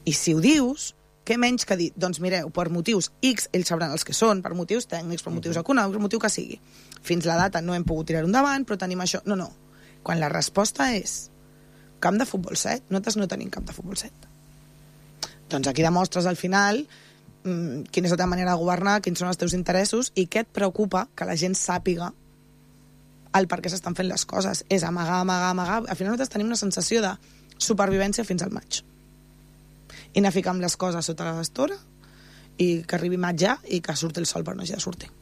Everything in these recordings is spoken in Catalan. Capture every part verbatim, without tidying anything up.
I si ho dius, què menys que dir? Doncs mireu, per motius X, ells sabran els que són, per motius tècnics, per motius econòmics, per motiu que sigui. Fins la data no hem pogut tirar-ho endavant, però tenim això. No, no. Quan la resposta és camp de futbol set, nosaltres no tenim camp de futbol set. Doncs aquí demostres al final mmm, quina és la teva manera de governar, quins són els teus interessos i què et preocupa que la gent sàpiga el per què s'estan fent les coses. És amagar, amagar, amagar. Al final nosaltres tenim una sensació de supervivència fins al maig. I anar ficant les coses sota la gestora i que arribi maig ja i que surti el sol per no hagi de sortir.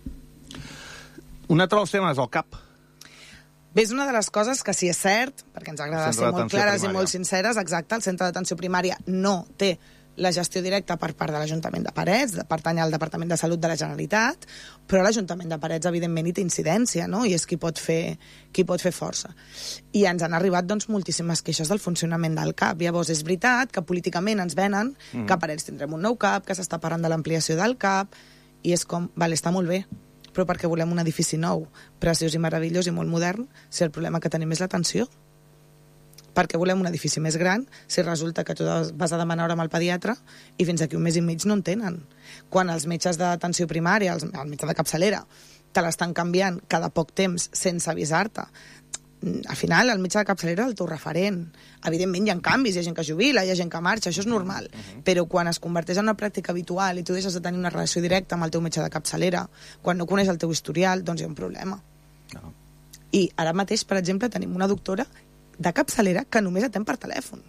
Un altre dels temes, el CAP. Bé, és una de les coses que sí és cert, perquè ens agrada ser molt clares primària. I molt sinceres, exacte, el centre d'atenció primària no té la gestió directa per part de l'Ajuntament de Parets, pertany al Departament de Salut de la Generalitat, però l'Ajuntament de Parets, evidentment, hi té incidència, no? I és qui pot fer, qui pot fer força. I ens han arribat, doncs, moltíssimes queixes del funcionament del CAP. Llavors, és veritat que políticament ens venen mm. que a Parets tindrem un nou CAP, que s'està parlant de l'ampliació del CAP, i és com, vale, està molt bé, però perquè volem un edifici nou, preciós i meravellós i molt modern, si el problema que tenim és l'atenció. Perquè volem un edifici més gran, si resulta que tu vas a demanar hora amb el pediatre i fins aquí un mes i mig no en tenen. Quan els metges d'atenció primària, els, el metge de capçalera, te l'estan canviant cada poc temps sense avisar-te, al final el metge de capçalera és el teu referent. Evidentment hi ha canvis, hi ha gent que jubila, hi ha gent que marxa, això és normal. Uh-huh. Però quan es converteix en una pràctica habitual i tu deixes de tenir una relació directa amb el teu metge de capçalera, quan no coneix el teu historial, doncs hi ha un problema. Uh-huh. I ara mateix, per exemple, tenim una doctora de capçalera que només atén per telèfon.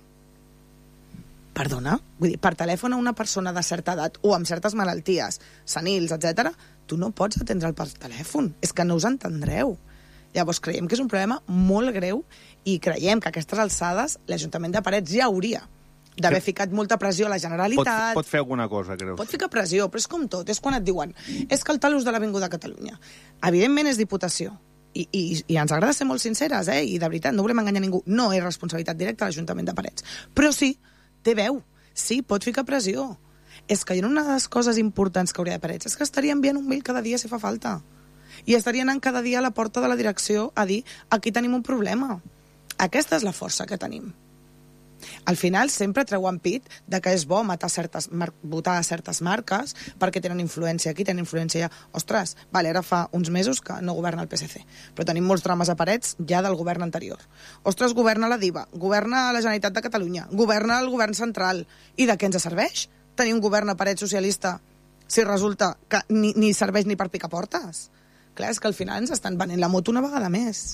Perdona? Vull dir, per telèfon a una persona de certa edat o amb certes malalties, senils, etcètera, tu no pots atendre'l per telèfon. És que no us entendreu. Llavors creiem que és un problema molt greu i creiem que a aquestes alçades l'Ajuntament de Parets ja hauria d'haver ficat molta pressió a la Generalitat. Pot, pot fer alguna cosa, creus? Pot ficar pressió, però és com tot. És quan et diuen és que el talús de l'Avinguda Catalunya. Evidentment és Diputació. I, i, i ens agrada ser molt sinceres, eh? I de veritat, no volem enganyar ningú. No és responsabilitat directa de l'Ajuntament de Parets. Però sí, té veu. Sí, pot ficar pressió. És que hi ha una de les coses importants que hauria de Parets és que estaria enviant un mail cada dia si fa falta. I estaria anant cada dia a la porta de la direcció a dir aquí tenim un problema. Aquesta és la força que tenim. Al final sempre treuen pit de que és bo matar certes mar- votar a certes marques perquè tenen influència aquí, tenen influència allà. Ostres, vale, ara fa uns mesos que no governa el P S C, però tenim molts drames a Parets ja del govern anterior. Ostres, governa la DIVA, governa la Generalitat de Catalunya, governa el govern central. I de què ens serveix tenir un govern a Parets socialista si resulta que ni, ni serveix ni per picar portes? Clar, és que al final ens estan venent la moto una vegada més.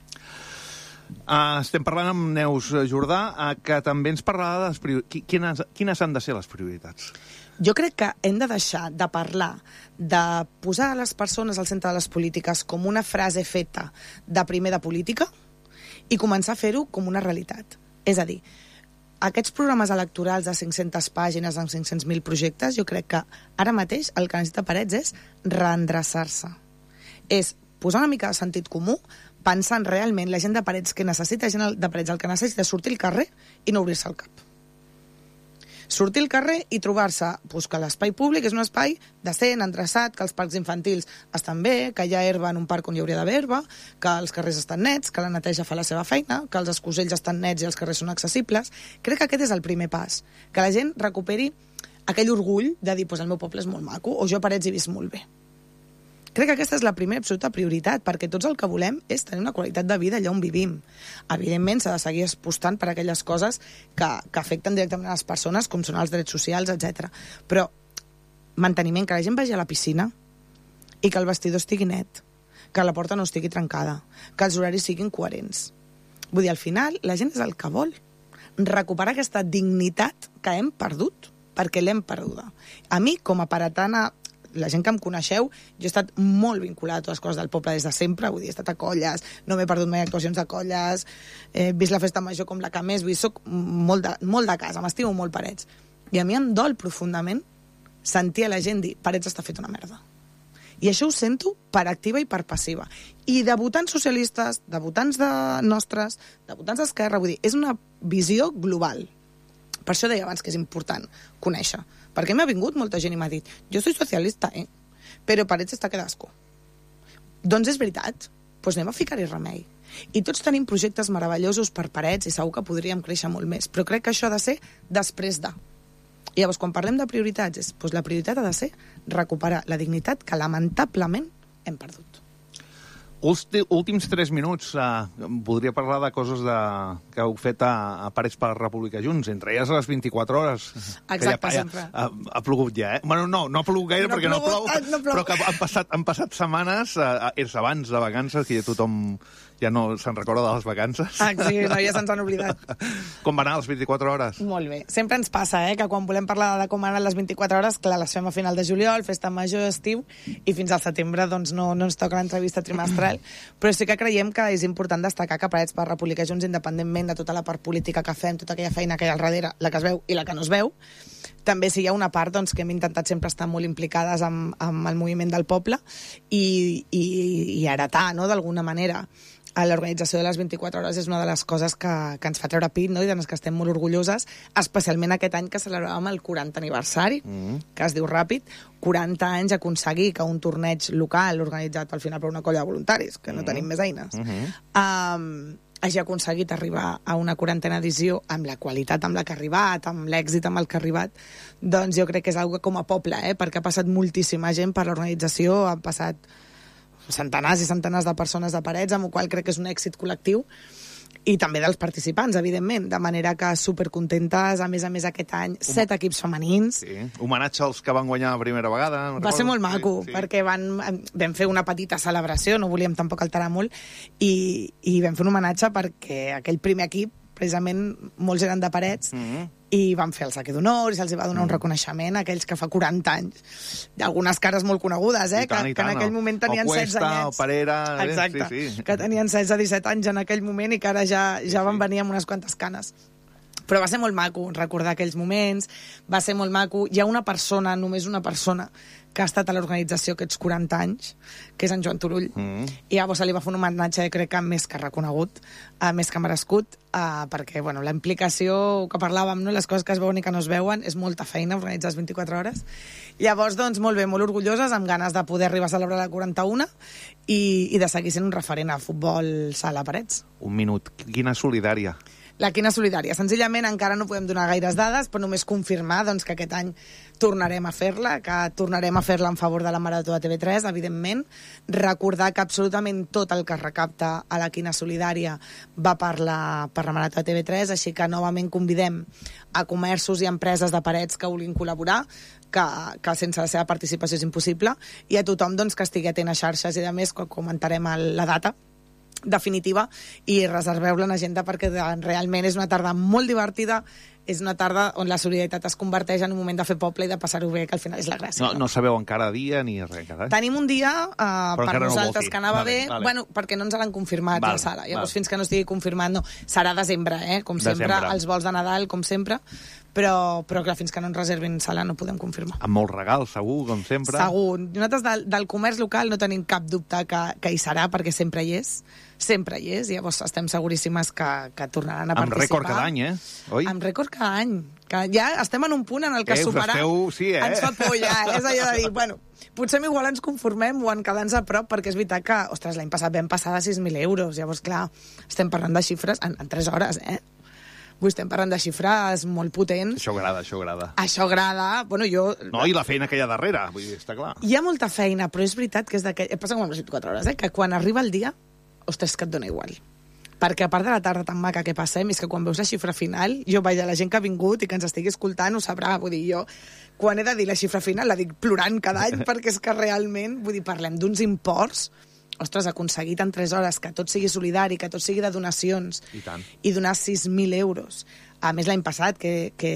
Uh, estem parlant amb Neus Jordà, uh, que també ens parlarà de les prioritats. Quines, quines han de ser les prioritats? Jo crec que hem de deixar de parlar de posar les persones al centre de les polítiques com una frase feta de primer de política i començar a fer-ho com una realitat. És a dir, aquests programes electorals de cinc-centes pàgines amb cinc-cents mil projectes, jo crec que ara mateix el que necessita Parets és reendreçar-se. És posar una mica de sentit comú, pensant realment la gent de Parets que necessita, gent de Parets el que necessita és sortir al carrer i no obrir-se el cap. Sortir al carrer i trobar-se pues, que l'espai públic és un espai decent, endreçat, que els parcs infantils estan bé, que hi ha herba en un parc on hi hauria d'haver herba, que els carrers estan nets, que la neteja fa la seva feina, que els escosells estan nets i els carrers són accessibles. Crec que aquest és el primer pas, que la gent recuperi aquell orgull de dir pues, el meu poble és molt maco o jo a Parets he vist molt bé. Crec que aquesta és la primera absoluta prioritat, perquè tots el que volem és tenir una qualitat de vida allà on vivim. Evidentment, s'ha de seguir apostant per aquelles coses que, que afecten directament a les persones, com són els drets socials, etcètera. Però manteniment, que la gent vagi a la piscina i que el vestidor estigui net, que la porta no estigui trencada, que els horaris siguin coherents. Vull dir, al final, la gent és el que vol. Recuperar aquesta dignitat que hem perdut, perquè l'hem perduda. A mi, com a paratana, la gent que em coneixeu, jo he estat molt vinculada a totes les coses del poble des de sempre, vull dir, he estat a colles, no m'he perdut mai actuacions de colles, he vist la festa major com la que més, vull dir, soc molt de, molt de casa, m'estimo molt Parets. I a mi em dol profundament sentir a la gent dir Parets està fet una merda. I això ho sento per activa i per passiva. I de votants socialistes, de votants de nostres, de votants d'Esquerra, vull dir, és una visió global. Per això deia abans que és important conèixer. Perquè m'ha vingut molta gent i m'ha dit jo soy socialista, eh? Però Parets està que d'asco. Doncs és veritat. Doncs anem a ficar-hi remei. I tots tenim projectes meravellosos per Parets i segur que podríem créixer molt més. Però crec que això ha de ser després de. I llavors, quan parlem de prioritats, és, doncs la prioritat ha de ser recuperar la dignitat que lamentablement hem perdut. Últi, últims tres minuts, uh, voldria parlar de coses de, que heu fet a, a Parets per la República Junts, entre elles les vint-i-quatre hores. Exacte, ja, sempre. Ja, ha, ha plogut ja, eh? Bueno, no, no ha plogut gaire no perquè plogut, no plou, no plou, però que han passat, han passat setmanes, uh, és abans de vacances, que ja tothom ja no se'n recorda de les vacances. Ah, sí, no, ja se'ns han oblidat. Com van anar les vint-i-quatre hores? Molt bé. Sempre ens passa, eh, que quan volem parlar de com han anat les vint-i-quatre hores, clar, les fem a final de juliol, festa major, estiu, i fins al setembre doncs, no, no ens toca l'entrevista trimestral. Però sí que creiem que és important destacar que Parets per República Junts, independentment de tota la part política que fem, tota aquella feina que hi ha al darrere, la que es veu i la que no es veu, també sí hi ha una part doncs, que hem intentat sempre estar molt implicades amb, amb el moviment del poble i, i, i heretar, no?, d'alguna manera. A l'organització de les vint-i-quatre hores és una de les coses que, que ens fa treure pit, no?, i de les que estem molt orgulloses, especialment aquest any que celebràvem el quaranta aniversari, mm. que es diu ràpid, quaranta anys aconseguir que un torneig local organitzat al final per una colla de voluntaris, que no mm. tenim més eines, mm -hmm. um, hagi aconseguit arribar a una quarantena edició amb la qualitat amb la que ha arribat, amb l'èxit amb el que ha arribat, doncs jo crec que és una cosa com a poble, eh? Perquè ha passat moltíssima gent per l'organització, han passat centenars i centenars de persones de Parets, amb el qual crec que és un èxit col·lectiu, i també dels participants, evidentment, de manera que supercontentes, a més a més aquest any, set equips femenins. Sí, homenatge als que van guanyar la primera vegada. Va recordo? Ser molt maco, sí, sí. perquè van, vam fer una petita celebració, no volíem tampoc alterar molt, i, i vam fer un homenatge perquè aquell primer equip, precisament, molts eren de Parets, mm-hmm. i van fer el saque d'honor i se'ls va donar mm. un reconeixement a aquells que fa quaranta anys, d'algunes cares molt conegudes, eh, tant, que, que en aquell moment tenien setze anyets. O Parera, exacte, sí, sí. que tenien setze disset anys en aquell moment i que ara ja, ja sí, van venir amb unes quantes canes. Però va ser molt maco recordar aquells moments, va ser molt maco. Hi ha una persona, només una persona, que ha estat a l'organització aquests quaranta anys, que és en Joan Turull. Mm. I llavors se li va fer un homenatge, crec que més que reconegut, uh, més que merescut, uh, perquè bueno, la implicació que parlàvem, no? Les coses que es veuen i que no es veuen, és molta feina organitzar les vint-i-quatre hores. Llavors, doncs, molt bé, molt orgulloses, amb ganes de poder arribar a celebrar la quaranta-una i, i de seguir sent un referent a futbol sala Parets. Un minut. Quina solidària. La quina solidària. Senzillament encara no podem donar gaires dades, però només confirmar doncs, que aquest any tornarem a fer-la, que tornarem a fer-la en favor de la Marató de T V tres, evidentment. Recordar que absolutament tot el que es recapta a la quina solidària va per la, per la Marató de T V tres, així que novament convidem a comerços i empreses de Parets que vulguin col·laborar, que, que sense la seva participació és impossible, i a tothom doncs, que estigui atent a xarxes i, a més, comentarem el, la data definitiva i reserveu la en agenda perquè realment és una tarda molt divertida, és una tarda on la solidaritat es converteix en un moment de fer poble i de passar-ho bé, que al final és la gràcia. No, no sabeu encara dia ni res encara? Tenim un dia uh, per nosaltres no que anava vale, bé, vale. Bueno, perquè no ens l'han confirmat vale, la sala. Llavors, vale. fins que no estigui confirmat, no. Serà desembre, eh? Com sempre, desembre. Els vols de Nadal, com sempre, però, però clar, fins que no ens reservin sala no podem confirmar. Amb molts regals, segur, com sempre. Segur. Nosaltres del, del comerç local no tenim cap dubte que, que hi serà, perquè sempre hi és. Sempre hi és, i llavors estem seguríssimes que, que tornaran a amb participar. Amb rècord cada any, eh? Oi? Amb rècord cada any. Que ja estem en un punt en el que eh, superar esteu, sí, eh? ens fa por ja. És allò de dir, bueno, potser igual ens conformem o en quedar-nos a prop, perquè és veritat que, ostres, l'any passat vam passar de sis mil euros. Llavors, clar, estem parlant de xifres en, en tres hores, eh? Vull estem parlant de xifres molt potents. Això agrada, això agrada. Això agrada. Bueno, jo... No, i la feina que hi ha darrere, vull dir, està clar. Hi ha molta feina, però és veritat que és d'aquell... Passa com amb les vint-i-quatre hores, eh? Que quan arriba el dia, ostres, que et dona igual. Perquè a part de la tarda tan maca que passem, és que quan veus la xifra final, jo vaig a la gent que ha vingut i que ens estigui escoltant ho sabrà. Vull dir, jo, quan he de dir la xifra final, la dic plorant cada any, perquè és que realment, vull dir, parlem d'uns imports, ostres, aconseguit en tres hores que tot sigui solidari, que tot sigui de donacions, i, tant. I donar sis mil euros. A més, l'any passat, que, que,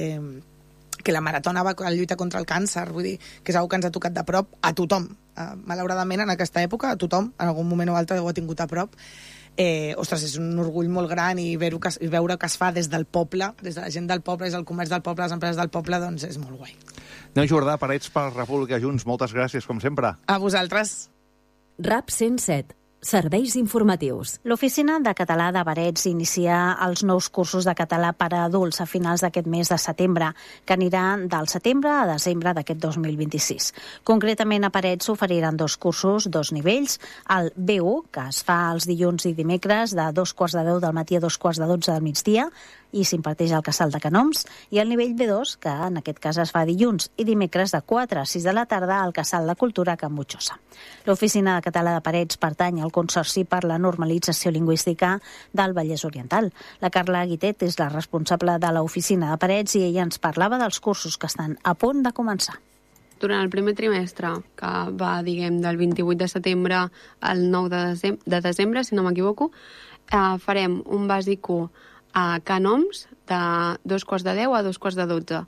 que la marató anava a la lluita contra el càncer, vull dir, que és una que ens ha tocat de prop a tothom. Uh, malauradament, en aquesta època, a tothom, en algun moment o altre, ho ha tingut a prop. Eh, ostres, és un orgull molt gran i veure que, i veure que es fa des del poble, des de la gent del poble, des del comerç del poble, les empreses del poble, doncs és molt guai. Neus Jordà, Parets per República Junts, moltes gràcies, com sempre. A vosaltres. RAP cent set. Serveis informatius. L'Oficina de Català de Parets inicia els nous cursos de català per a adults a finals d'aquest mes de setembre, que aniran del setembre a desembre d'aquest dos mil vint-i-sis. Concretament, a Parets s'oferiran dos cursos, dos nivells, el B u, que es fa els dilluns i dimecres de dos quarts de deu del matí a dos quarts de dotze del migdia, i s'imparteix al Casal de Canoms, i el nivell B dos, que en aquest cas es fa dilluns i dimecres de quatre a sis de la tarda al Casal de Cultura Can Butxosa. L'Oficina de Català de Parets pertany al Consorci per la Normalització Lingüística del Vallès Oriental. La Carla Guitet és la responsable de l'Oficina de Parets i ella ens parlava dels cursos que estan a punt de començar. Durant el primer trimestre, que va, diguem, del vint-i-vuit de setembre al nou de desembre, de desembre si no m'equivoco, eh, farem un bàsic u a Canoms de dos quarts de deu a dos quarts de dotze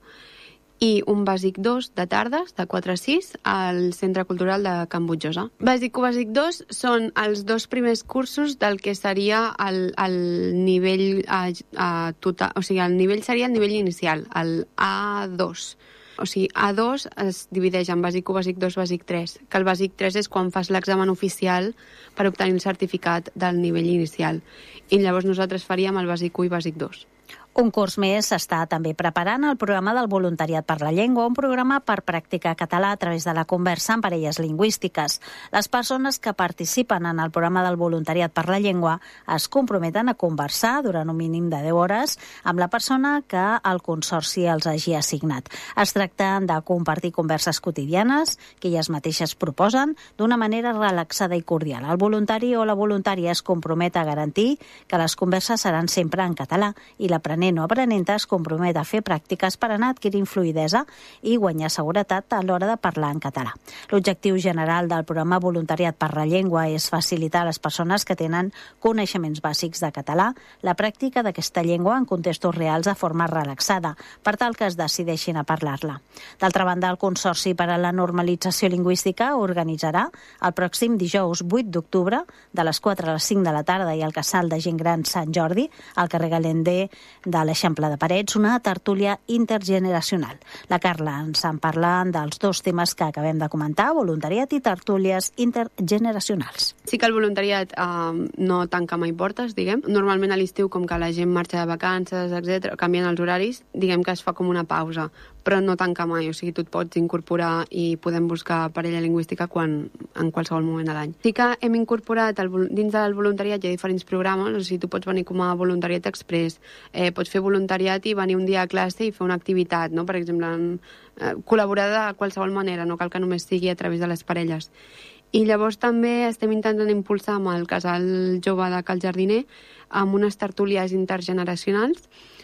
i un bàsic dos de tardes, de quatre a sis, al Centre Cultural de Can Butxosa. Bàsic u, bàsic dos són els dos primers cursos del que seria el, el nivell a, a total, o sigui, el nivell seria el nivell inicial, el A dos. O sigui, A dos es divideix en bàsic u, bàsic dos, bàsic tres, que el bàsic tres és quan fas l'examen oficial per obtenir el certificat del nivell inicial. I llavors nosaltres faríem el bàsic u i bàsic dos. Un curs més s'està també preparant el programa del Voluntariat per la Llengua, un programa per practicar català a través de la conversa amb parelles lingüístiques. Les persones que participen en el programa del Voluntariat per la Llengua es comprometen a conversar durant un mínim de deu hores amb la persona que el Consorci els hagi assignat. Es tracta de compartir converses quotidianes que elles mateixes proposen d'una manera relaxada i cordial. El voluntari o la voluntària es compromet a garantir que les converses seran sempre en català i l'aprenent o aprenenta es compromet a fer pràctiques per anar adquirint fluïdesa i guanyar seguretat a l'hora de parlar en català. L'objectiu general del programa Voluntariat per la Llengua és facilitar a les persones que tenen coneixements bàsics de català la pràctica d'aquesta llengua en contextos reals de forma relaxada, per tal que es decideixin a parlar-la. D'altra banda, el Consorci per a la Normalització Lingüística organitzarà el pròxim dijous vuit d'octubre de les quatre a les cinc de la tarda i al Casal de Gent Gran Sant Jordi, al carrer Galender de l'Eixample de Parets, una tertúlia intergeneracional. La Carla ens en parla dels dos temes que acabem de comentar, voluntariat i tertúlies intergeneracionals. Sí que el voluntariat eh, no tanca mai portes, diguem. Normalment a l'estiu, com que la gent marxa de vacances, etcètera, canvien els horaris, diguem que es fa com una pausa, però no tanca mai, o sigui, tu et pots incorporar i podem buscar parella lingüística quan, en qualsevol moment de l'any. Sí que hem incorporat, el, dins del voluntariat hi ha diferents programes, o sigui, tu pots venir com a voluntariat express, eh, pots fer voluntariat i venir un dia a classe i fer una activitat, no? Per exemple, en, eh, col·laborar de qualsevol manera, no cal que només sigui a través de les parelles. I llavors també estem intentant impulsar amb el Casal Jove de Cal Jardiner amb unes tertúlies intergeneracionals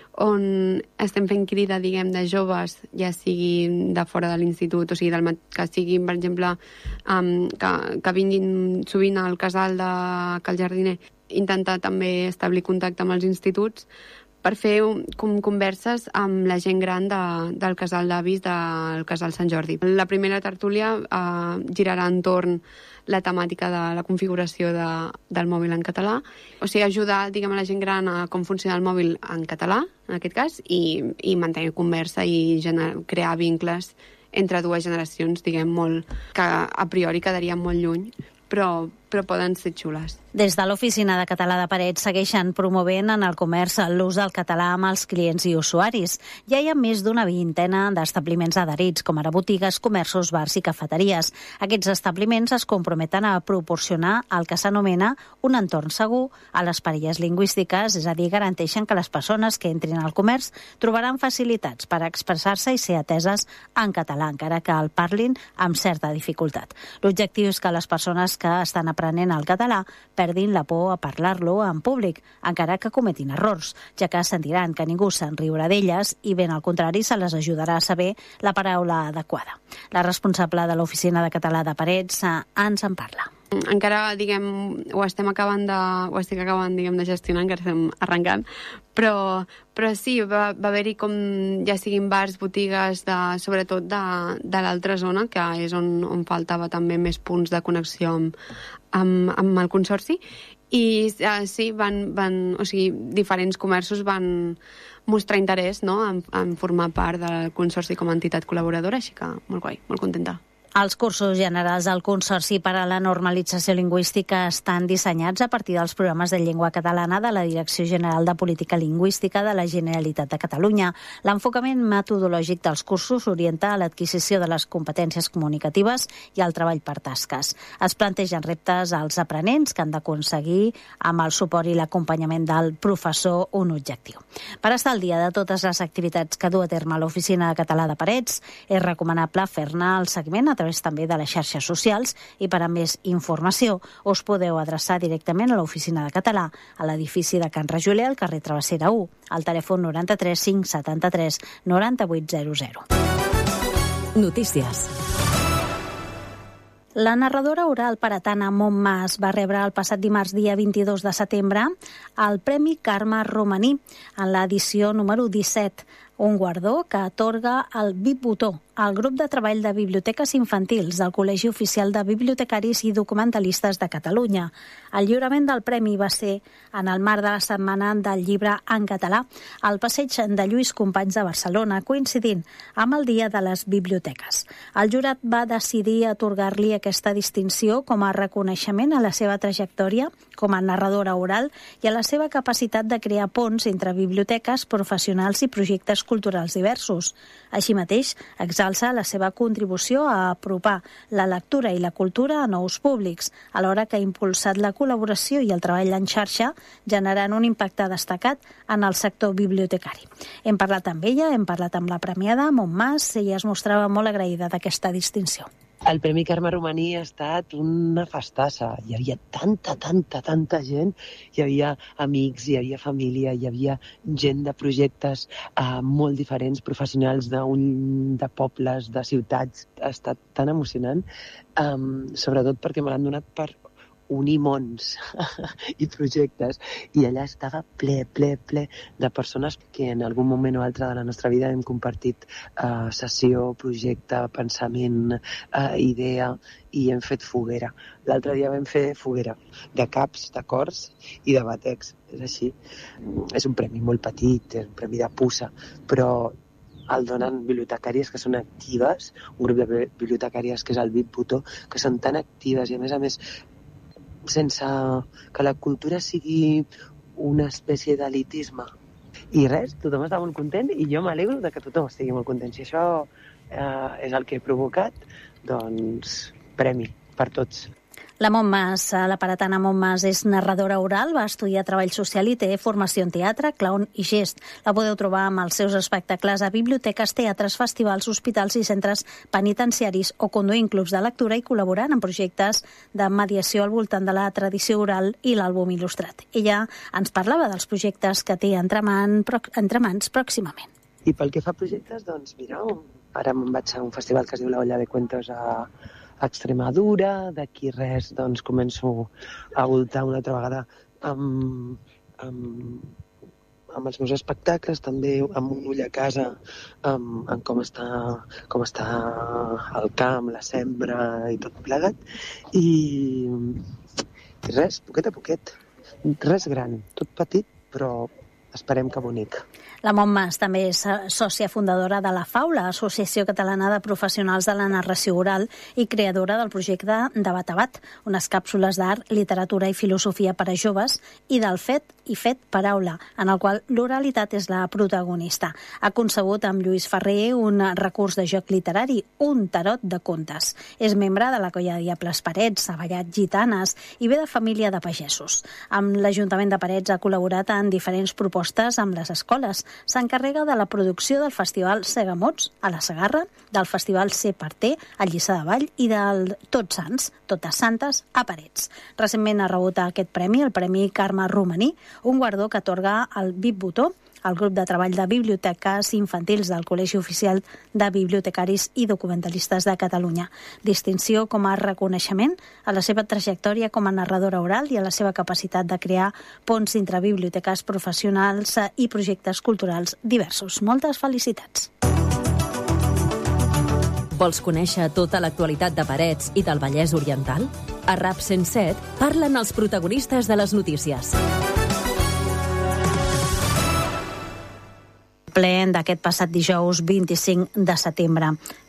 on estem fent crida, diguem, de joves, ja sigui de fora de l'institut, o sigui, del, que siguin, per exemple, um, que, que vinguin sovint al casal de Cal Jardiner, intentar també establir contacte amb els instituts per fer com converses amb la gent gran de, del casal d'avis del Casal Sant Jordi. La primera tertúlia eh, girarà entorn la temàtica de la configuració de, del mòbil en català, o sigui, ajudar, diguem, a la gent gran a com funciona el mòbil en català, en aquest cas, i, i mantenir conversa i gener, crear vincles entre dues generacions, diguem, molt, que a priori quedarien molt lluny, però, però poden ser xules. Des de l'Oficina de Català de Parets segueixen promovent en el comerç l'ús del català amb els clients i usuaris. Ja hi ha més d'una vintena d'establiments adherits, com ara botigues, comerços, bars i cafeteries. Aquests establiments es comprometen a proporcionar el que s'anomena un entorn segur a les parelles lingüístiques, és a dir, garanteixen que les persones que entrin al comerç trobaran facilitats per expressar-se i ser ateses en català, encara que el parlin amb certa dificultat. L'objectiu és que les persones que estan aprenent el català perdin la por a parlar-lo en públic, encara que cometin errors, ja que sentiran que ningú se'n riurà d'elles i, ben al contrari, se les ajudarà a saber la paraula adequada. La responsable de l'Oficina de Català de Parets ens en parla. Encara, diguem, ho estem acabant de, ho estic acabant, diguem, de gestionar, encara estem arrencant, però, però sí, va, va haver-hi com, ja siguin bars, botigues, de, sobretot de, de l'altra zona, que és on, on faltava també més punts de connexió amb, amb, amb el Consorci, i uh, sí, van, van, o sigui, diferents comerços van mostrar interès, no?, en, en formar part del Consorci com a entitat col·laboradora, així que molt guai, molt contenta. Els cursos generals del Consorci per a la Normalització Lingüística estan dissenyats a partir dels programes de llengua catalana de la Direcció General de Política Lingüística de la Generalitat de Catalunya. L'enfocament metodològic dels cursos s'orienta a l'adquisició de les competències comunicatives i al treball per tasques. Es plantegen reptes als aprenents que han d'aconseguir amb el suport i l'acompanyament del professor un objectiu. Per estar al dia de totes les activitats que du a terme l'Oficina de Català de Parets, és recomanable fer-ne el seguiment a través també de les xarxes socials i per a més informació us podeu adreçar directament a l'Oficina de Català a l'edifici de Can Rajoler, al carrer Travessera u, al telèfon noranta-tres cinc setanta-tres noranta-vuit zero zero. Notícies. La narradora oral paratana Montmas va rebre el passat dimarts dia vint-i-dos de setembre el Premi Carme Romaní en l'edició número disset, un guardó que atorga el V I P Botó, el grup de treball de biblioteques infantils del Col·legi Oficial de Bibliotecaris i Documentalistes de Catalunya. El lliurament del premi va ser en el marc de la Setmana del Llibre en Català al passeig de Lluís Companys de Barcelona, coincidint amb el Dia de les Biblioteques. El jurat va decidir atorgar-li aquesta distinció com a reconeixement a la seva trajectòria com a narradora oral i a la seva capacitat de crear ponts entre biblioteques, professionals i projectes culturals diversos. Així mateix, exalça la seva contribució a apropar la lectura i la cultura a nous públics, alhora que ha impulsat la col·laboració i el treball en xarxa, generant un impacte destacat en el sector bibliotecari. Hem parlat amb ella, hem parlat amb la premiada, Montmas, i ella es mostrava molt agraïda d'aquesta distinció. El Premi Carme Romaní ha estat una festassa. Hi havia tanta, tanta, tanta gent. Hi havia amics, hi havia família, hi havia gent de projectes eh, molt diferents, professionals d'un de pobles, de ciutats. Ha estat tan emocionant, um, sobretot perquè me l'han donat per unir mons i projectes, i allà estava ple, ple, ple de persones que en algun moment o altre de la nostra vida hem compartit eh, sessió, projecte, pensament, eh, idea, i hem fet foguera. L'altre dia vam fer foguera de caps, de cors i de batecs. És així. És un premi molt petit, és un premi de puça, però el donen bibliotecàries que són actives, un grup de bibliotecàries que és el V I P Botó, que són tan actives i a més a més sense que la cultura sigui una espècie d'elitisme. I res, tothom està molt content i jo m'alegro de que tothom estigui molt content. Si això eh, és el que he provocat, doncs premi per tots. La Montmas, la paratana Montmas, és narradora oral, va estudiar treball social i té formació en teatre, clown i gest. La podeu trobar amb els seus espectacles a biblioteques, teatres, festivals, hospitals i centres penitenciaris o conduint clubs de lectura i col·laborant en projectes de mediació al voltant de la tradició oral i l'àlbum il·lustrat. Ella ens parlava dels projectes que té entre, man, entre mans pròximament. I pel que fa a projectes, doncs mira, ara me'n vaig a un festival que es diu La Olla de Cuentos a Extremadura, d'aquí res doncs començo a voltar una altra vegada amb, amb, amb els meus espectacles, també amb un ull a casa, amb, amb com, està, com està el camp, la sembra i tot plegat, i, i res, poquet a poquet, res gran, tot petit, però esperem que bonic. La Montmas també és sòcia fundadora de la FAU, l'Associació Catalana de Professionals de la Narració Oral, i creadora del projecte Debat a Bat, unes càpsules d'art, literatura i filosofia per a joves, i del Fet i Fet Paraula, en el qual l'oralitat és la protagonista. Ha concebut amb Lluís Ferrer un recurs de joc literari, un tarot de contes. És membre de la colla de Diables Parets, ha ballat gitanes i ve de família de pagesos. Amb l'Ajuntament de Parets ha col·laborat en diferents propostes amb les escoles. S'encarrega de la producció del Festival Segamots a la Segarra, del Festival C per T a Lliçà de Vall i del Tots Sants, Totes Santes a Parets. Recentment ha rebut aquest premi, el Premi Carme Romaní, un guardó que atorga el V I P Botó, el grup de treball de biblioteques infantils del Col·legi Oficial de Bibliotecaris i Documentalistes de Catalunya. Distinció com a reconeixement a la seva trajectòria com a narradora oral i a la seva capacitat de crear ponts entre biblioteques professionals i projectes culturals diversos. Moltes felicitats! Vols conèixer tota l'actualitat de Parets i del Vallès Oriental? A RAP cent set parlen els protagonistes de les notícies. Ple d'aquest passat dijous vint-i-cinc de setembre.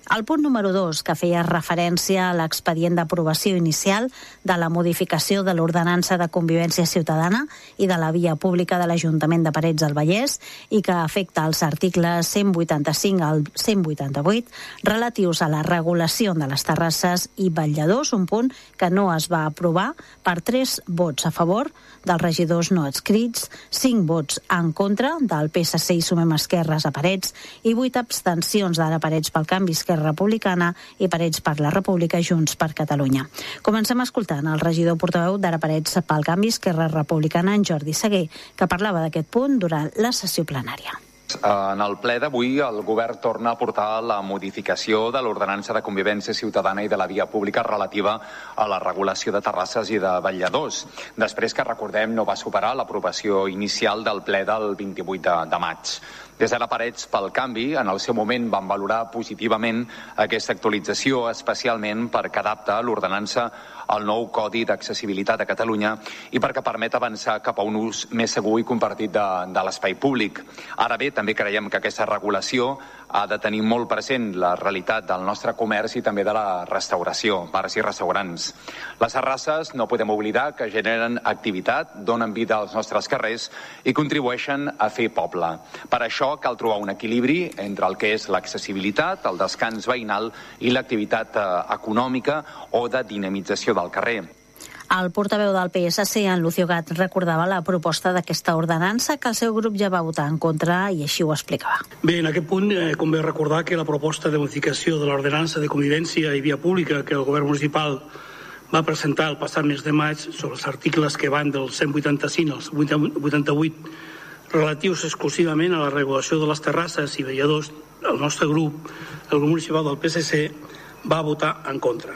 El punt número dos, que feia referència a l'expedient d'aprovació inicial de la modificació de l'ordenança de convivència ciutadana i de la via pública de l'Ajuntament de Parets del Vallès i que afecta els articles cent vuitanta-cinc al cent vuitanta-vuit relatius a la regulació de les terrasses i vetlladors, un punt que no es va aprovar per tres vots a favor dels regidors no adscrits, cinc vots en contra del P S C i Sumem Esquerres a Parets i vuit abstencions d'Ara Parets pel Canvi, Esquerra Republicana i Parets per la República, Junts per Catalunya. Comencem escoltant el regidor portaveu d'Ara Parets pel Canvi, Esquerra Republicana, en Jordi Seguer, que parlava d'aquest punt durant la sessió plenària. En el ple d'avui, el govern torna a portar la modificació de l'ordenança de convivència ciutadana i de la via pública relativa a la regulació de terrasses i de vetlladors. Després, que recordem, no va superar l'aprovació inicial del ple del vint-i-vuit de maig. Des d'Ara Parets pel Canvi, en el seu moment van valorar positivament aquesta actualització, especialment perquè adapta l'ordenança al nou Codi d'Accessibilitat a Catalunya i perquè permet avançar cap a un ús més segur i compartit de, de l'espai públic. Ara bé, també creiem que aquesta regulació ha de tenir molt present la realitat del nostre comerç i també de la restauració, bars i restaurants. Les terrasses, no podem oblidar que generen activitat, donen vida als nostres carrers i contribueixen a fer poble. Per això cal trobar un equilibri entre el que és l'accessibilitat, el descans veïnal i l'activitat eh, econòmica o de dinamització del carrer. El portaveu del P S C, en Lucio Gat, recordava la proposta d'aquesta ordenança que el seu grup ja va votar en contra i així ho explicava. Bé, en aquest punt eh, convé recordar que la proposta de modificació de l'ordenança de convivència i via pública que el govern municipal va presentar el passat mes de maig sobre els articles que van del cent vuitanta-cinc al cent vuitanta-vuit relatius exclusivament a la regulació de les terrasses i vetlladors, el nostre grup, el grup municipal del P S C, va votar en contra.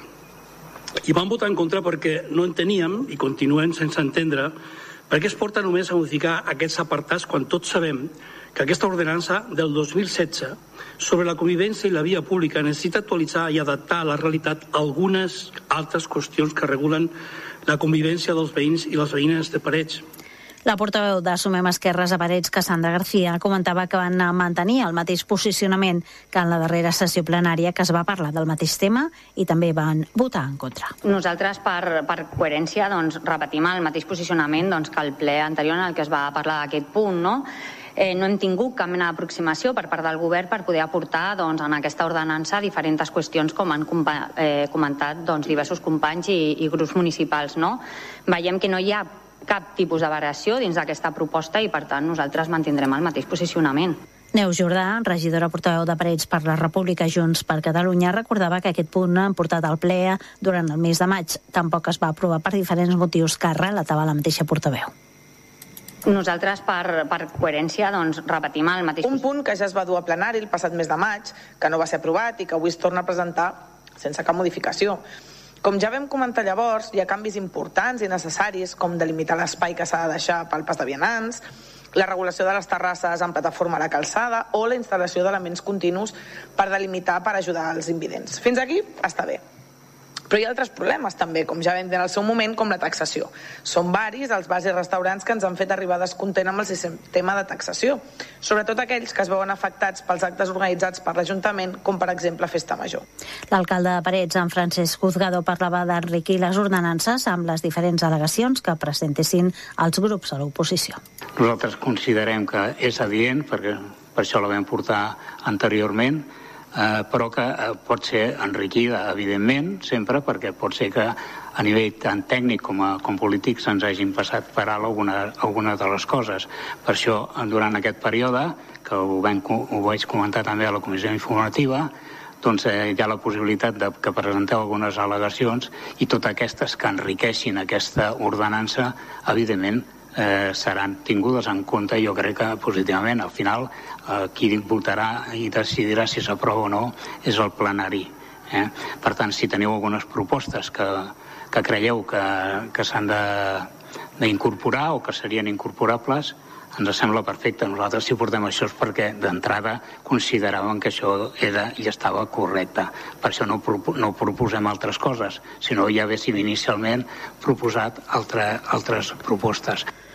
I vam votar en contra perquè no enteníem, i continuem sense entendre, per què es porta només a modificar aquests apartats quan tots sabem que aquesta ordenança del dos mil setze sobre la convivència i la via pública necessita actualitzar i adaptar a la realitat algunes altres qüestions que regulen la convivència dels veïns i les veïnes de Parets. La portaveu de Sumem Esquerres a Parets, Cassandra García, comentava que van mantenir el mateix posicionament que en la darrera sessió plenària, que es va parlar del mateix tema i també van votar en contra. Nosaltres, per, per coherència, doncs, repetim el mateix posicionament doncs, que el ple anterior en el que es va parlar d'aquest punt, no? Eh, no hem tingut cap mena d'aproximació per part del govern per poder aportar doncs, en aquesta ordenança diferents qüestions, com han eh, comentat doncs, diversos companys i, i grups municipals. No? Veiem que no hi ha cap tipus de variació dins d'aquesta proposta i, per tant, nosaltres mantindrem el mateix posicionament. Neus Jordà, regidora portaveu de Parets per la República, Junts per Catalunya, recordava que aquest punt han portat al ple durant el mes de maig. Tampoc es va aprovar per diferents motius que relatava la mateixa portaveu. Nosaltres, per, per coherència, doncs, repetim el mateix... Un punt que ja es va dur a plenari el passat mes de maig, que no va ser aprovat i que avui es torna a presentar sense cap modificació. Com ja vam comentar llavors, hi ha canvis importants i necessaris, com delimitar l'espai que s'ha de deixar pel pas de vianants, la regulació de les terrasses en plataforma a la calçada o la instal·lació d'elements continus per delimitar, per ajudar els invidents. Fins aquí està bé. Però hi ha altres problemes també, com ja vam dir en el seu moment, com la taxació. Són varis els bars i restaurants que ens han fet arribar descontent amb el sistema de taxació, sobretot aquells que es veuen afectats pels actes organitzats per l'Ajuntament, com per exemple Festa Major. L'alcalde de Parets, en Francesc Juzgado, parlava d'enriquir les ordenances amb les diferents al·legacions que presentessin els grups a l'oposició. Nosaltres considerem que és adient, perquè per això la vam portar anteriorment, Eh, però que eh, pot ser enriquida, evidentment, sempre, perquè pot ser que a nivell tant tècnic com, a, com polític se'ns hagin passat per alt alguna, alguna de les coses. Per això, durant aquest període, que ho, vam, ho vaig comentar també a la comissió informativa, doncs eh, hi ha la possibilitat de que presenteu algunes al·legacions i totes aquestes que enriqueixin aquesta ordenança, evidentment, Eh, seran tingudes en compte, jo crec que positivament. Al final, eh, qui votarà i decidirà si s'aprova o no és el plenari. Eh? Per tant, si teniu algunes propostes que, que creieu que, que s'han d'incorporar o que serien incorporables, ens sembla perfecte. Nosaltres si portem això és perquè d'entrada consideràvem que això era i estava correcte. Per això no, no proposem altres coses, sinó ja haguéssim inicialment proposat altre, altres propostes.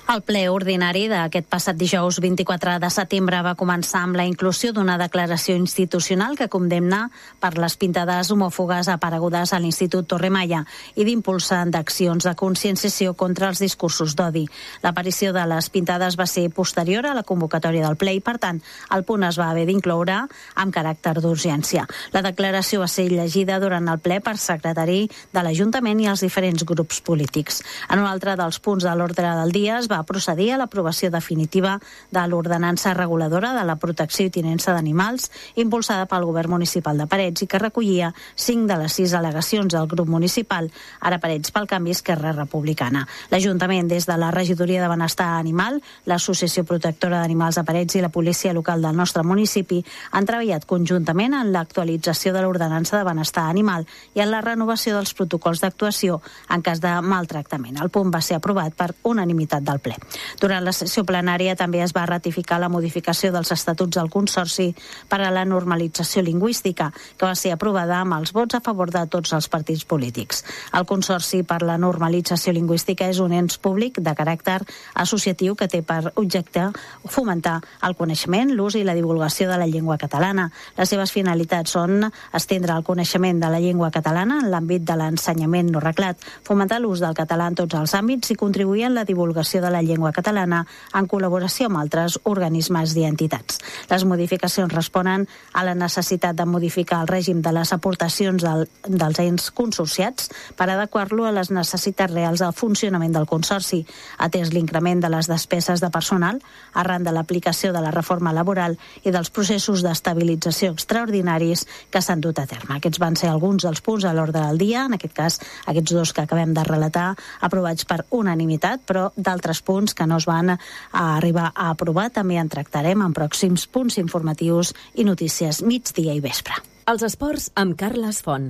El ple ordinari d'aquest passat dijous vint-i-quatre de setembre va començar amb la inclusió d'una declaració institucional que condemna per les pintades homòfogues aparegudes a l'Institut Torre Maya i d'impulsar d'accions de conscienciació contra els discursos d'odi. L'aparició de les pintades va ser posterior a la convocatòria del ple i, per tant, el punt es va haver d'incloure amb caràcter d'urgència. La declaració va ser llegida durant el ple per secretari de l'Ajuntament i els diferents grups polítics. En un altre dels punts de l'ordre del dia es va a procedir a l'aprovació definitiva de l'ordenança reguladora de la protecció i tinença d'animals impulsada pel govern municipal de Parets i que recollia cinc de les sis al·legacions del grup municipal, ara Parets pel Canvi Esquerra Republicana. L'Ajuntament, des de la Regidoria de Benestar Animal, l'Associació Protectora d'Animals de Parets i la policia local del nostre municipi han treballat conjuntament en l'actualització de l'ordenança de benestar animal i en la renovació dels protocols d'actuació en cas de maltractament. El punt va ser aprovat per unanimitat del ple. Durant la sessió plenària també es va ratificar la modificació dels estatuts del Consorci per a la normalització lingüística, que va ser aprovada amb els vots a favor de tots els partits polítics. El Consorci per la normalització lingüística és un ens públic de caràcter associatiu que té per objecte fomentar el coneixement, l'ús i la divulgació de la llengua catalana. Les seves finalitats són estendre el coneixement de la llengua catalana en l'àmbit de l'ensenyament no reglat, fomentar l'ús del català en tots els àmbits i contribuir en la divulgació de la llengua catalana en col·laboració amb altres organismes i entitats. Les modificacions responen a la necessitat de modificar el règim de les aportacions del, dels ens consorciats per adequar-lo a les necessitats reals del funcionament del Consorci, atès l'increment de les despeses de personal arran de l'aplicació de la reforma laboral i dels processos d'estabilització extraordinaris que s'han dut a terme. Aquests van ser alguns dels punts a l'ordre del dia, en aquest cas aquests dos que acabem de relatar, aprovats per unanimitat, però d'altres punts que no es van arribar a aprovar també en tractarem en pròxims punts informatius i notícies migdia i vespre. Els esports amb Carles Font.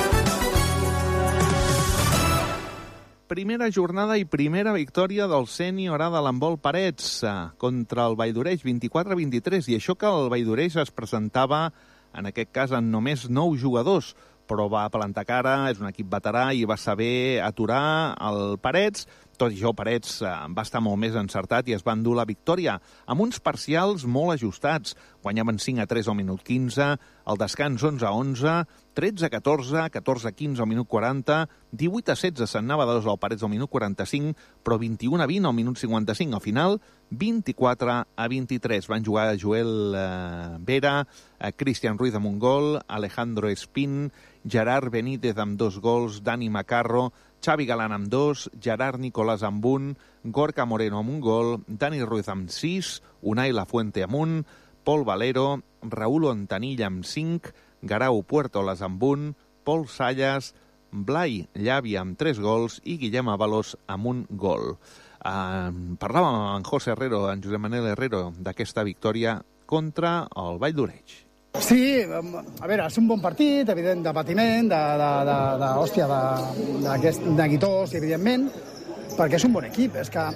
Primera jornada i primera victòria del sènior A de l'handbol Parets contra el Valldoreix, vint-i-quatre a vint-i-tres, i això que el Valldoreix es presentava, en aquest cas, en només nou jugadors, però va plantar cara, és un equip veterà i va saber aturar el Parets. Tot i això, Parets va estar molt més encertat i es va endur la victòria, amb uns parcials molt ajustats. Guanyaven cinc a tres al minut quinze, al descans onze a onze, tretze a catorze, catorze a quinze al minut quaranta, divuit a setze se'n anava de dos al Parets al minut quaranta-cinc, però vint-i-u a vint al minut cinquanta-cinc. Al final, vint-i-quatre a vint-i-tres. Van jugar Joel eh, Vera, eh, Cristian Ruiz amb un gol, Alejandro Espín, Gerard Benítez amb dos gols, Dani Macarro, Xavi Galán amb dos, Gerard Nicolás amb un, Gorka Moreno amb un gol, Dani Ruiz amb sis, Unai Lafuente amb un, Pol Valero, Raúl Ontanilla amb cinc, Garau Puertolas amb un, Pol Sallas, Blai Llavi amb tres gols i Guillem Avalos amb un gol. Uh, parlàvem amb en José Herrero, en Josep Manel Herrero, d'aquesta victòria contra el Valldoreix. Sí, a veure, és un bon partit, evident, de patiment, de, de, de, de, hòstia, de, d'aquest neguitós, evidentment, perquè és un bon equip. És que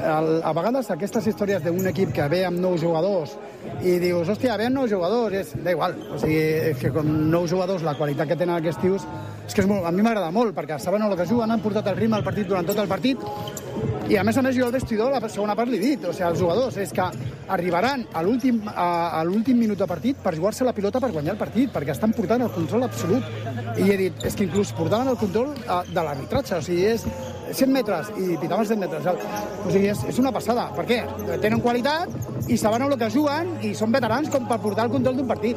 a vegades aquestes històries d'un equip que ve amb nou jugadors i dius, hòstia, ve amb nou jugadors, és, da igual. O sigui, és que amb nou jugadors la qualitat que tenen aquests tios és que és molt, a mi m'agrada molt, perquè saben el que juguen, han portat el ritme al partit durant tot el partit, i a més a més jo al vestidor la segona part l'he dit, o sigui, els jugadors és que arribaran a l'últim a, a l'últim minut de partit per jugar-se la pilota per guanyar el partit, perquè estan portant el control absolut. I he dit, és que inclús portaven el control de l'arbitratge, o sigui, és cent metres i pitaven cent metres. O sigui, és, és una passada. Per què? Tenen qualitat i saben el que juguen i són veterans com per portar el control d'un partit.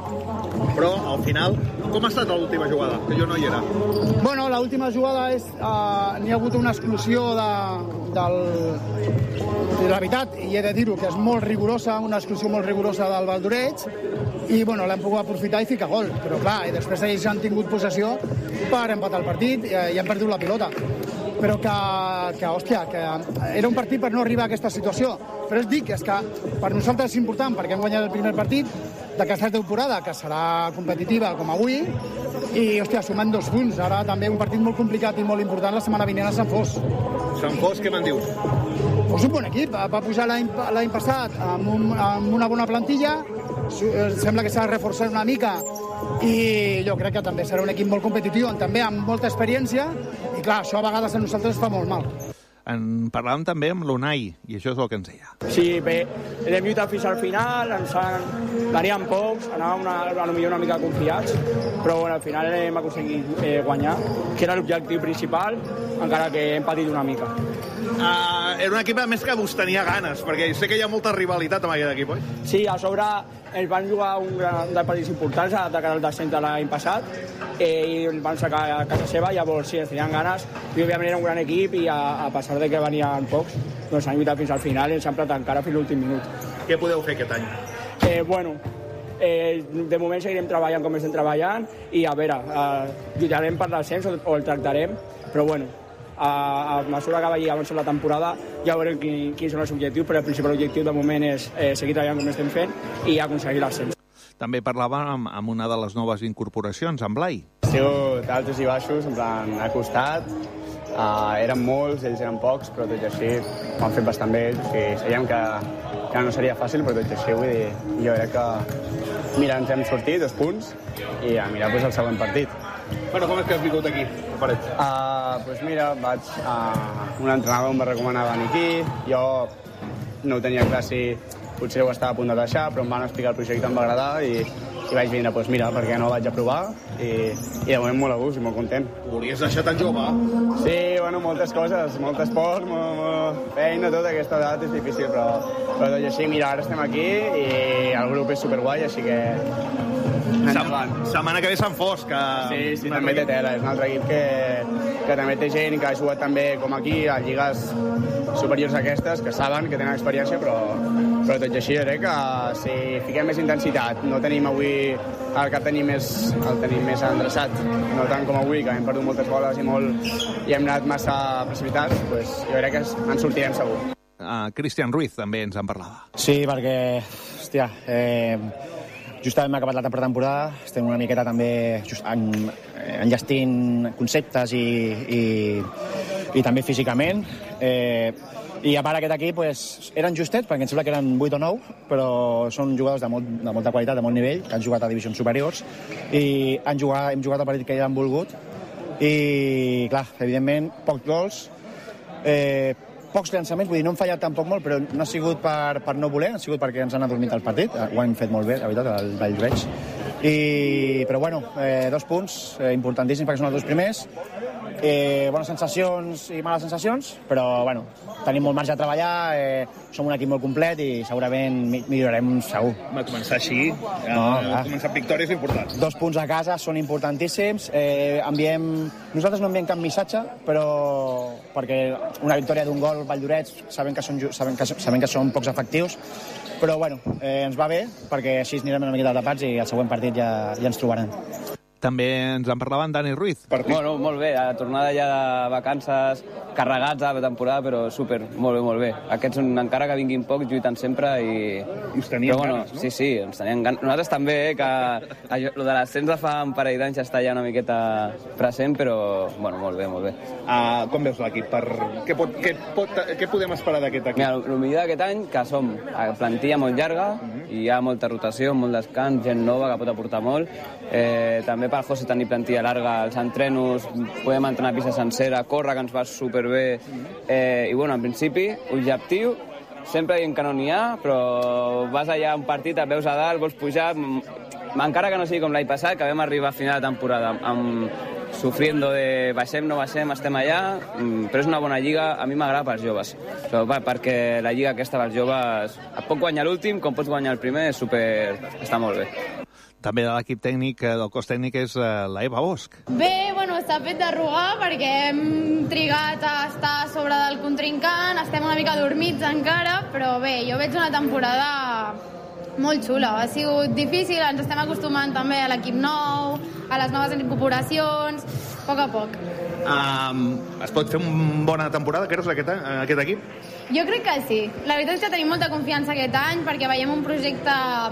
Però, al final, com ha estat l'última jugada? Que jo no hi era. Bueno, l'última jugada és... Uh, n'hi ha hagut una exclusió de, del, de la veritat, i he de dir-ho, que és molt rigorosa, una exclusió molt rigorosa del Valldoreix, i bueno, l'hem pogut aprofitar i ficar gol. Però clar, i després ells han tingut possessió per empatar el partit i, i han perdut la pilota. Però que, que, hòstia, que era un partit per no arribar a aquesta situació. Però es dic, és que per nosaltres és important, perquè hem guanyat el primer partit d'aquesta temporada, que serà competitiva com avui, i, hòstia, sumant dos punts. Ara també un partit molt complicat i molt important la setmana vinent a Sant Fos. Sant Fos, què me'n dius? Pues un bon equip. Va pujar l'any, l'any passat amb, un, amb una bona plantilla, sembla que s'ha reforçat una mica, i jo crec que també serà un equip molt competitiu, també amb molta experiència, i clar, això a vegades a nosaltres fa molt mal. En parlàvem també amb l'Unai, i això és el que ens deia. Sí, bé, hem lluitat fins al final, ens han... veníem pocs, anàvem una, a lo millor una mica confiats, però bueno, al final hem aconseguit eh, guanyar, que era l'objectiu principal, encara que hem patit una mica. Uh, era un equip, a més, que us tenia ganes, perquè sé que hi ha molta rivalitat amb aquest equip, oi? Sí, a sobre ens van jugar un gran de partits importants a atacar el descens de l'any passat eh, i ens van sacar a casa seva, llavors sí, ens tenien ganes i òbviament era un gran equip i a, a pesar de que venien pocs, doncs han lluitat fins al final i ens han plantat encara fins l'últim minut. Què podeu fer aquest any? Eh, bueno, eh, de moment seguirem treballant com estem treballant i a veure, eh, lluitarem per l'ascens o, o el tractarem, però bueno, a, a mesura que vagi avançant la temporada ja veurem quin, quins són els objectius, però el principal objectiu de moment és eh, seguir treballant com estem fent i aconseguir l'ascens. També parlàvem amb, amb una de les noves incorporacions, amb Blai. Ha sigut altos i baixos, en plan, ha costat, uh, eren molts, ells eren pocs, però tot i així ho han fet bastant bé, o sigui, sabíem que, que no seria fàcil, però tot i així, vull dir, jo crec que, mira, ens hem sortit, dos punts, i a mirar pues, el següent partit. Bueno, com és que has vingut aquí, a Parets? Uh, pues mira, vaig a... Uh, un entrenador em va recomanar venir aquí, jo no ho tenia clar si potser ho estava a punt de deixar, però em van explicar el projecte, em va agradar i, i vaig vindre, doncs mira, perquè no vaig a provar i, i de moment molt a gust i molt content. Ho volies deixar tan jove? Sí, bueno, moltes coses, molt esport, molt, molt feina, tot aquesta edat és difícil, però, però tot i així, mira, ara estem aquí i el grup és superguai, així que endavant. Setmana que ve Sant Fosc. Que... Sí, sí, també té tela, és un altre equip que, que també té gent que ha jugat també com aquí a lligues superiors a aquestes, que saben que tenen experiència, però, però tot i així, jo crec que si fiquem més intensitat, no tenim avui el que tenim més, el tenim més endreçat, no tant com avui, que hem perdut moltes boles i, molt, i hem anat massa precipitats, doncs jo crec que en sortirem segur. Uh, Cristian Ruiz també ens en parlava. Sí, perquè, hòstia, eh, justament hem acabat la pretemporada, estem una miqueta també just en, enllestint conceptes i, i, i també físicament. Eh, I a part aquest equip pues, eren justets, perquè em sembla que eren vuit o nou, però són jugadors de, molt, de molta qualitat, de molt nivell, que han jugat a divisions superiors, i han jugat, hem jugat el partit que ja han volgut, i clar, evidentment, pocs gols, eh, pocs llançaments, vull dir, no hem fallat tampoc molt, però no ha sigut per, per no voler, ha sigut perquè ens han adormit el partit, ho hem fet molt bé, la veritat, el Valldoreix. I, però bueno, eh, dos punts eh, importantíssims perquè són els dos primers, eh, bones sensacions i males sensacions, però bueno, tenim molt marge a treballar, eh, som un equip molt complet i segurament millorarem segur. Va començar així, ja, no, ha començat victòries importants. Dos punts a casa són importantíssims, eh, enviem, nosaltres no enviem cap missatge, però perquè una victòria d'un gol Valldoreix sabem que són, sabem que, sabem que són pocs efectius, però bueno, eh, ens va bé perquè així anirem una miqueta tapats i al següent partit ja, ja ens trobaran. També ens en parlava en Dani Ruiz. Bueno, molt bé, a tornada ja de vacances, carregats a la temporada, però super, molt bé, molt bé. Aquests, encara que vinguin pocs, lluiten sempre i... I us tenien però, bueno, ganes, no? Sí, sí, ens tenien ganes. Nosaltres també, eh, que allò, lo de l'ascens de fa un parell d'anys està ja una miqueta present, però, bueno, molt bé, molt bé. Uh, com veus l'equip? Per... Què, pot, què, pot, què podem esperar d'aquest equip? Mira, el millor d'aquest any, que som a plantilla molt llarga, uh -huh. i hi ha molta rotació, molt descans, gent nova que pot aportar molt. Eh, també per José tenir plantilla larga, els entrenos, podem entrenar pista sencera, córrer, que ens va superbé. Eh, I bueno, en principi, objectiu, sempre dient que no n'hi ha, però vas allà a un partit, et veus a dalt, vols pujar, encara que no sigui com l'any passat, que vam arribar a final de temporada amb sofriendo de baixem, no baixem, estem allà, però és una bona lliga, a mi m'agrada pels joves, però, perquè la lliga aquesta pels joves et pot guanyar l'últim, com pots guanyar el primer, és super... està molt bé. També de l'equip tècnic, del cos tècnic, és la Eva Bosch. Bé, bueno, està fet de rogar perquè hem trigat a estar a sobre del contrincant, estem una mica dormits encara, però bé, jo veig una temporada molt xula. Ha sigut difícil, ens estem acostumant també a l'equip nou, a les noves incorporacions, a poc a poc. Um, es pot fer una bona temporada, Creus, aquest, aquest equip? Jo crec que sí. La veritat és que tenim molta confiança aquest any perquè veiem un projecte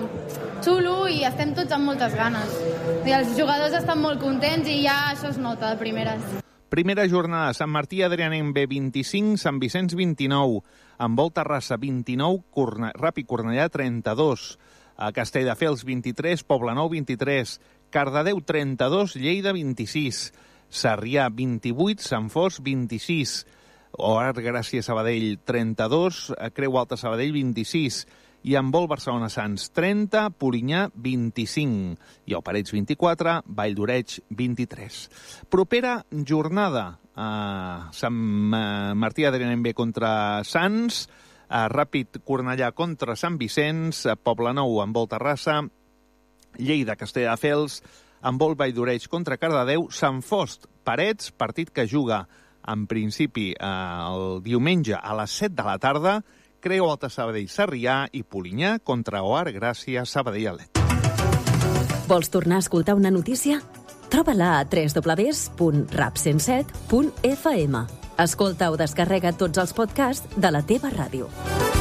xulo i estem tots amb moltes ganes. I els jugadors estan molt contents i ja això es nota de primeres. Primera jornada, Sant Martí Adrianenc B vint-i-cinc, Sant Vicenç vint-i-nou, Envol Terrassa vint-i-nou, Corne... Ràpid Cornellà trenta-dos, a Castelldefels vint-i-tres, Poblenou vint-i-tres, Cardedeu trenta-dos, Lleida vint-i-sis, Sarrià vint-i-vuit, Sant Fos vint-i-sis, Oar Gràcia Sabadell trenta-dos, Creu Alta Sabadell vint-i-sis, i Handbol Barcelona Sants trenta, Polinyà vint-i-cinc, i el Parets vint-i-quatre, Vall d'Oreig vint-i-tres. Propera jornada a Sant Martí Adrianem B contra Sants, a Ràpid Cornellà contra Sant Vicenç, a Poblenou Handbol Terrassa, Lleida Castelldefels, Handbol Vall d'Oreig contra Cardedeu, Sant Fost Parets, partit que juga en principi el diumenge a les set de la tarda, Creu Alta Sabadell Sarrià i Polinyà contra Oar Gràcia Sabadell Alet. Vols tornar a escoltar una notícia? Troba-la a w w w punt rap cent set punt f m. Escolta o descarrega tots els podcasts de la teva ràdio.